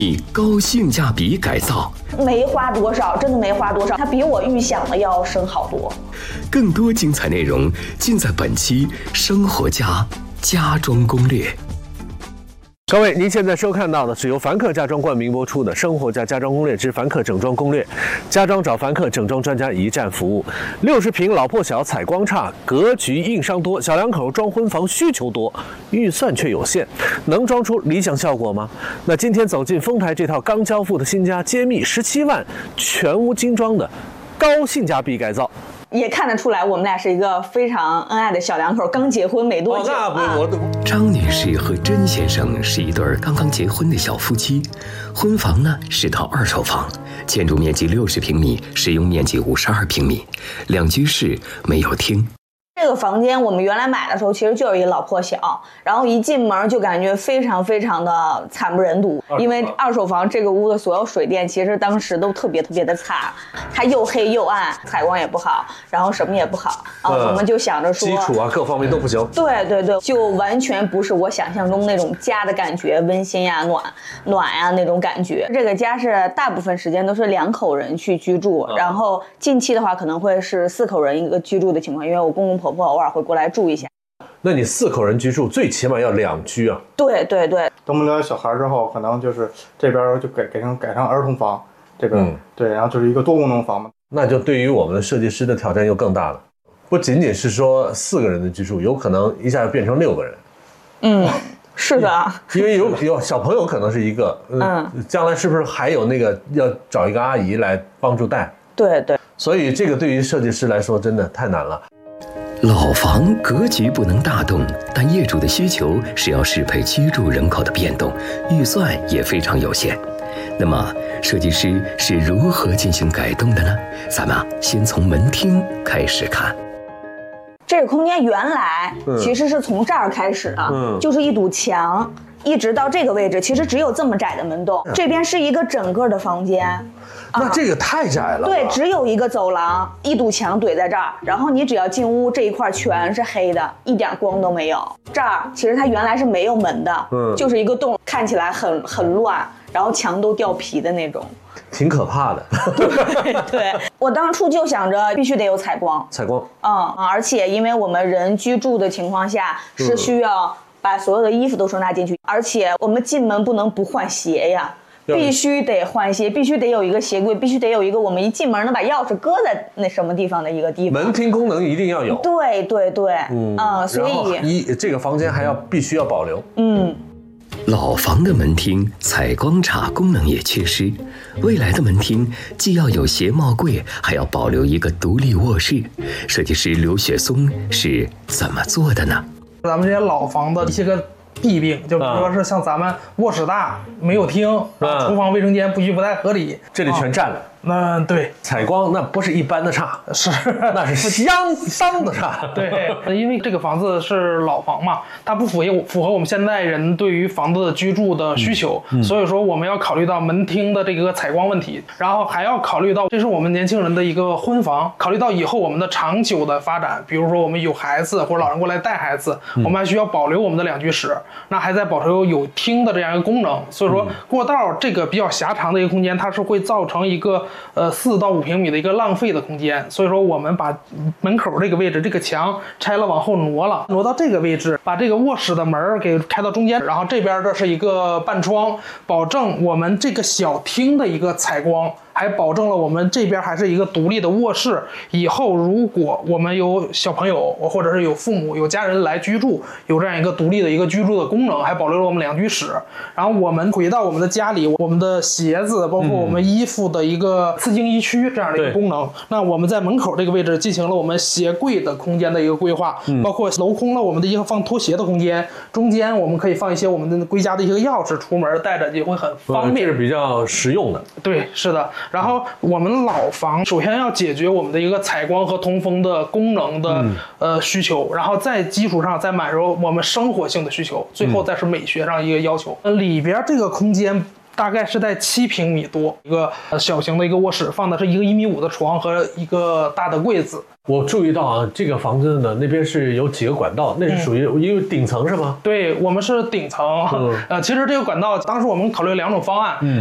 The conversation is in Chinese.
高性价比改造， 没花多少，真的没花多少，它比我预想的要省好多。 更多精彩内容尽在本期《生活家家装攻略》。 各位，您现在收看到的是由凡客家装冠名播出的《生活家家装攻略之凡客整装攻略》，家装找凡客，整装专家一站服务。60平老破小，采光差，格局硬伤多，小两口装婚房需求多，预算却有限，能装出理想效果吗？那今天走进丰台这套刚交付的新家，揭秘17万全屋精装的高性价比改造。 也看得出来，我们俩是一个非常恩爱的小两口，刚结婚没多久。 张女士和甄先生是一对刚刚结婚的小夫妻，婚房呢是套二手房，建筑面积60平米，使用面积52平米，2居室，没有厅。 这个房间我们原来买的时候其实就是一个老破小，然后一进门就感觉非常非常的惨不忍睹，因为二手房这个屋的所有水电其实当时都特别的差，它又黑又暗，采光也不好，然后什么也不好啊，我们就想着说基础啊各方面都不行。 对，就完全不是我想象中那种家的感觉，温馨呀、暖呀那种感觉。这个家是大部分时间都是2口人去居住，然后近期的话可能会是4口人一个居住的情况，因为我公公婆婆偶尔会过来住一下。 那你4口人居住，最起码要2居啊。 对。 等不了小孩之后，可能就是这边就改成儿童房，这边、对，然后就是一个多功能房嘛。 那就对于我们的设计师的挑战又更大了，不仅仅是说4个人的居住，有可能一下就变成6个人。 是的， 因为有小朋友可能是一个，将来是不是还有那个要找一个阿姨来帮助带？ 对， 所以这个对于设计师来说真的太难了。 老房格局不能大动，但业主的需求是要适配居住人口的变动，预算也非常有限。那么设计师是如何进行改动的呢？咱们先从门厅开始看。 这个空间原来其实是从这儿开始的，就是一堵墙，一直到这个位置，其实只有这么窄的门洞，这边是一个整个的房间。 那这个太窄了。 对，只有一个走廊，一堵墙怼在这儿，然后你只要进屋，这一块全是黑的，一点光都没有。这儿其实它原来是没有门的，就是一个洞，看起来很乱，然后墙都掉皮的那种， 挺可怕的。 对，我当初就想着必须得有采光，而且因为我们人居住的情况下是需要把所有的衣服都收纳进去，而且我们进门不能不换鞋呀。必须得换鞋，必须得有一个鞋柜，必须得有一个我们一进门能把钥匙搁在那什么地方的一个地方。 门厅功能一定要有。 对，所以这个房间还必须要保留。 老房的门厅采光差，功能也缺失。未来的门厅既要有鞋帽柜，还要保留一个独立卧室。设计师刘雪松是怎么做的呢？ 咱们这些老房的一些个弊病，就比如说是像咱们卧室大没有厅，厨房卫生间布局不太合理， 这里全占了。 那对， 采光那不是一般的差， 是那是相当的差。 对，因为这个房子是老房嘛，它不符合我们现代人对于房子的居住的需求，所以说我们要考虑到门厅的这个采光问题，然后还要考虑到这是我们年轻人的一个婚房，考虑到以后我们的长久的发展，比如说我们有孩子或者老人过来带孩子，我们还需要保留我们的2居室，那还在保留有厅的这样一个功能，所以说过道这个比较狭长的一个空间，它是会造成一个4到5平米的一个浪费的空间，所以说我们把门口这个位置这个墙拆了往后挪到这个位置，把这个卧室的门给开到中间，然后这边这是一个半窗，保证我们这个小厅的一个采光，还保证了我们这边还是一个独立的卧室。以后如果我们有小朋友或者是有父母有家人来居住，有这样一个独立的一个居住的功能，还保留了我们2居室。然后我们回到我们的家里，我们的鞋子包括我们衣服的一个次净衣区这样的一个功能，那我们在门口这个位置进行了我们鞋柜的空间的一个规划，包括镂空了我们的一个放拖鞋的空间，中间我们可以放一些我们的归家的一些钥匙，出门带着也会很方便， 这是比较实用的。 对，是的。然后我们老房首先要解决我们的一个采光和通风的功能的需求，然后在基础上再满足我们生活性的需求，最后再是美学上一个要求。里边这个空间大概是在7平米多，一个小型的一个卧室，放的是一个1.5米的床和一个大的柜子。 我注意到啊，这个房子呢那边是有几个管道，那是属于因为顶层是吗？ 对，我们是顶层。其实这个管道当时我们考虑2种方案，